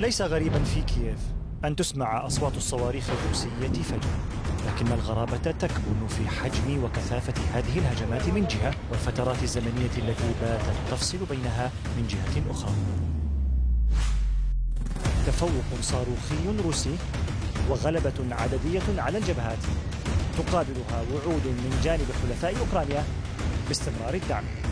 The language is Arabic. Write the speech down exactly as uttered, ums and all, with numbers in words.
ليس غريبا في كييف أن تسمع أصوات الصواريخ الروسية فجأة، لكن الغرابة تكمن في حجم وكثافة هذه الهجمات من جهة، والفترات الزمنية التي باتت تفصل بينها من جهة أخرى. تفوق صاروخي روسي وغلبة عددية على الجبهات تقابلها وعود من جانب حلفاء أوكرانيا باستمرار الدعم.